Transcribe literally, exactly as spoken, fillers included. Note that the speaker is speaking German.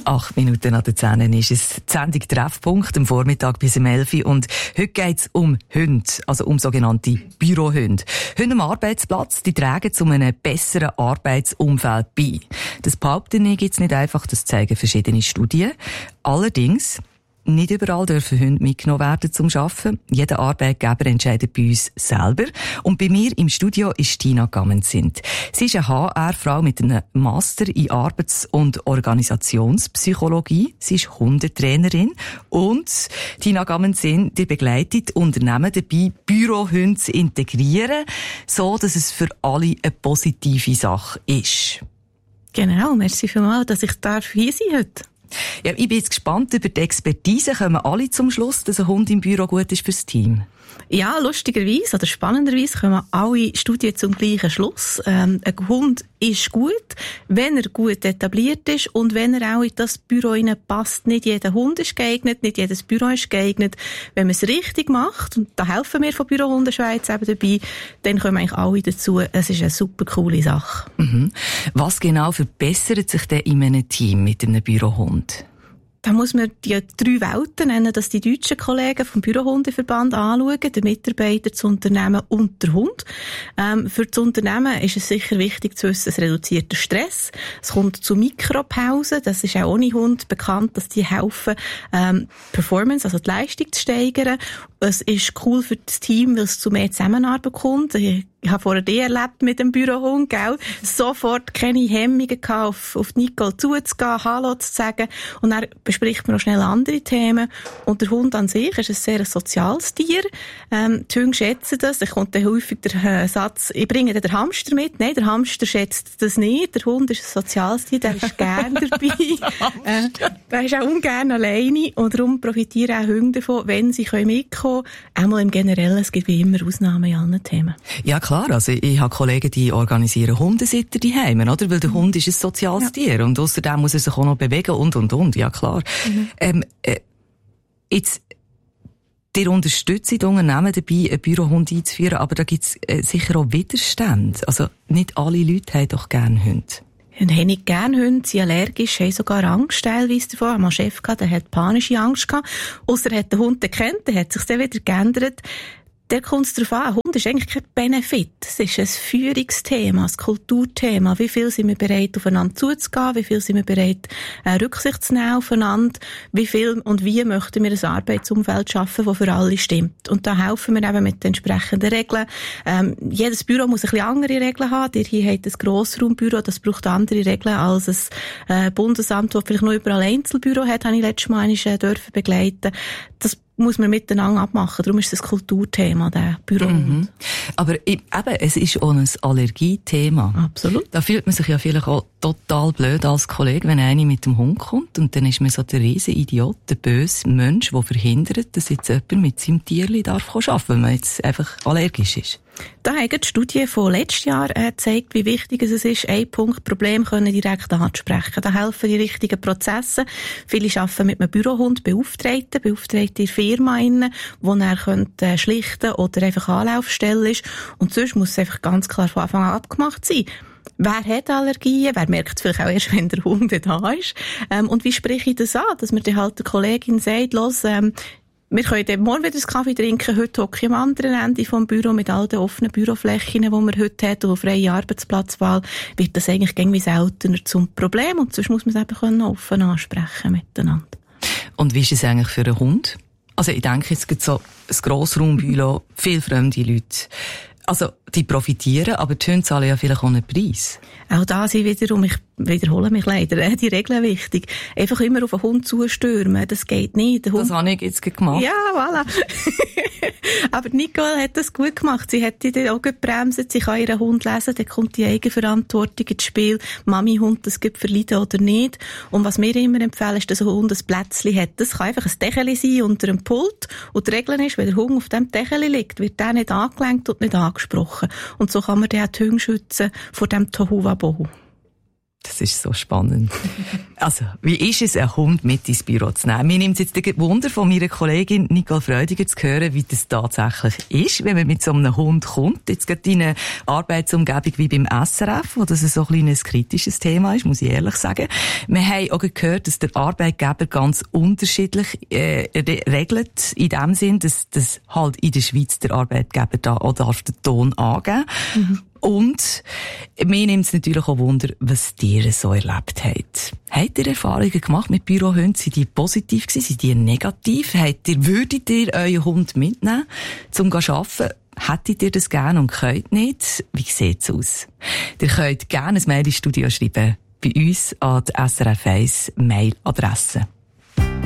Acht Minuten an der zehn ist es die Sendung Treffpunkt am Vormittag bis um elf Uhr. Und heute geht es um Hunde, also um sogenannte Bürohunde. Hunde am Arbeitsplatz, die tragen zu einem besseren Arbeitsumfeld bei. Das behaupte ich jetzt nicht einfach, das zeigen verschiedene Studien. Allerdings, nicht überall dürfen Hunde mitgenommen werden zum Arbeiten. Jeder Arbeitgeber entscheidet bei uns selber. Und bei mir im Studio ist Tina Gammenzind. Sie ist eine H R-Frau mit einem Master in Arbeits- und Organisationspsychologie. Sie ist Hundetrainerin. Und Tina Gammenzind, die begleitet Unternehmen dabei, Bürohunde zu integrieren, so dass es für alle eine positive Sache ist. Genau, merci vielmals, dass ich darf hier sein heute. Ja, ich bin jetzt gespannt über die Expertise. Kommen alle zum Schluss, dass ein Hund im Büro gut ist fürs Team? Ja, lustigerweise oder spannenderweise kommen alle Studien zum gleichen Schluss. Ähm, ein Hund ist gut, wenn er gut etabliert ist und wenn er auch in das Büro passt. Nicht jeder Hund ist geeignet, nicht jedes Büro ist geeignet. Wenn man es richtig macht, und da helfen wir von Bürohundeschweiz eben dabei, dann kommen eigentlich alle dazu. Es ist eine super coole Sache. Mhm. Was genau verbessert sich denn in einem Team mit einem Bürohund? Da muss man die drei Welten nennen, dass die deutschen Kollegen vom Bürohundeverband anschauen, der Mitarbeiter, das Unternehmen und der Hund. Ähm, für das Unternehmen ist es sicher wichtig zu wissen, es reduziert den Stress. Es kommt zu Mikropausen. Das ist auch ohne Hund bekannt, dass die helfen, ähm, Performance, also die Leistung zu steigern. Es ist cool für das Team, weil es zu mehr Zusammenarbeit kommt. Ich Ich habe vorher die erlebt mit dem Bürohund, gell? Sofort keine Hemmungen gehabt, auf, auf Nicole zuzugehen, Hallo zu sagen. Und dann bespricht man noch schnell andere Themen. Und der Hund an sich ist ein sehr soziales Tier. Ähm, die Hunde schätzen das. Da kommt dann häufig der äh, Satz, ich bringe den Hamster mit. Nein, der Hamster schätzt das nicht. Der Hund ist ein soziales Tier, der ist gerne dabei. äh, der ist auch ungern alleine. Und darum profitieren auch Hunde davon, wenn sie mitkommen können. Einmal im Generellen, es gibt wie immer Ausnahmen in allen Themen. Ja, klar. Also ich habe Kollegen, die organisieren Hundesitter daheim, oder? Weil der Hund ist ein soziales ja. Tier und außerdem muss er sich auch noch bewegen und, und, und. Ja, klar. Mhm. Ähm, äh, jetzt, ihr unterstützt die Unternehmen dabei, einen Bürohund einzuführen, aber da gibt es äh, sicher auch Widerstände. Also nicht alle Leute haben doch gerne Hunde. Und haben nicht gerne Hunde, sind allergisch, haben sogar Angst teilweise davon. Ich hatte einen Chef, der hat panische Angst gehabt. Ausser er hat den Hund gekannt, der hat sich dann wieder geändert. Der kommt es darauf an, ein Hund ist eigentlich kein Benefit. Es ist ein Führungsthema, ein Kulturthema. Wie viel sind wir bereit, aufeinander zuzugehen? Wie viel sind wir bereit, äh, Rücksicht zu nehmen aufeinander? Wie viel und wie möchten wir ein Arbeitsumfeld schaffen, das für alle stimmt? Und da helfen wir eben mit den entsprechenden Regeln. Ähm, jedes Büro muss ein bisschen andere Regeln haben. Ihr hier habt ein Grossraumbüro, das braucht andere Regeln als ein äh, Bundesamt, das vielleicht noch überall Einzelbüro hat, habe ich letztes Mal äh, dürfen begleiten. Das muss man miteinander abmachen. Darum ist es ein Kulturthema, der Büro. Mhm. Aber eben, es ist auch ein Allergiethema. Absolut. Da fühlt man sich ja vielleicht auch total blöd als Kollege, wenn einer mit dem Hund kommt und dann ist man so der riesen Idiot, der böse Mensch, der verhindert, dass jetzt jemand mit seinem Tierli darf arbeiten darf, weil man jetzt einfach allergisch ist. Da haben die Studie von letztes Jahr äh, gezeigt, wie wichtig es ist, ein Punkt, Problem können direkt anzusprechen. Da helfen die richtigen Prozesse. Viele arbeiten mit einem Bürohund, Beauftragten, Beauftragte in Firma innen, wo er könnte schlichten oder einfach Anlaufstelle ist. Und sonst muss es einfach ganz klar von Anfang an abgemacht sein. Wer hat Allergien? Wer merkt es vielleicht auch erst, wenn der Hund da ist? Ähm, und wie spreche ich das an? Dass man dann halt der Kollegin sagt, los, ähm, wir können dann morgen wieder einen Kaffee trinken. Heute hocke ich am anderen Ende vom Büro mit all den offenen Büroflächen, die man heute hat, und freie Arbeitsplatzwahl, wird das eigentlich irgendwie seltener zum Problem. Und sonst muss man es eben offen ansprechen miteinander. Und wie ist es eigentlich für einen Hund? Also ich denke, es gibt so ein Grossraumbüro, viele fremde Leute. Also, die profitieren, aber die Hunde zahlen ja vielleicht auch einen Preis. Auch da sind wiederum, ich wiederhole mich leider, die Regeln wichtig. Einfach immer auf den Hund zustürmen, das geht nicht. Der Hund... Das habe ich jetzt gemacht. Ja, voilà. Aber Nicole hat das gut gemacht. Sie hat die auch gebremst, sie kann ihren Hund lesen, dann kommt die Eigenverantwortung ins Spiel. Mami, Hund, das gibt verleiden oder nicht. Und was wir immer empfehlen, ist, dass ein Hund ein Plätzchen hat. Das kann einfach ein Decheli sein unter einem Pult. Und die Regel ist, wenn der Hund auf dem Decheli liegt, wird der nicht angelenkt und nicht angesprochen. Und so kann man den auch die Hunde schützen vor dem Tohuwabohu. Das ist so spannend. Also, wie ist es, einen Hund mit ins Büro zu nehmen? Mir nimmt es jetzt Wunder von meiner Kollegin Nicole Freudiger zu hören, wie das tatsächlich ist, wenn man mit so einem Hund kommt. Jetzt gerade in eine Arbeitsumgebung wie beim S R F, wo das so ein kleines kritisches Thema ist, muss ich ehrlich sagen. Wir haben auch gehört, dass der Arbeitgeber ganz unterschiedlich äh, regelt, in dem Sinn, dass, dass halt in der Schweiz der Arbeitgeber da auch darf den Ton angeben. Mhm. Und mir nimmt es natürlich auch Wunder, was ihr so erlebt habt. Habt ihr Erfahrungen gemacht mit Bürohunden? Sind die positiv gewesen? Sind die negativ? Habt ihr, würdet ihr euren Hund mitnehmen, zum zu arbeiten? Hättet ihr das gerne und könnt nicht? Wie sieht's aus? Ihr könnt gerne ein Mail ins Studio schreiben. Bei uns an die S R F eins Mailadresse.